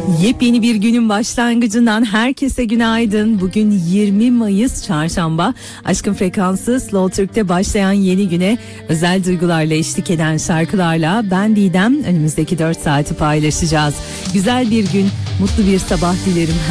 Yepyeni bir günün başlangıcından herkese günaydın. Bugün 20 Mayıs Çarşamba. Aşkın Frekansı Slow Türk'te başlayan yeni güne özel duygularla eşlik eden şarkılarla ben Didem önümüzdeki 4 saati paylaşacağız. Güzel bir gün, mutlu bir sabah dilerim.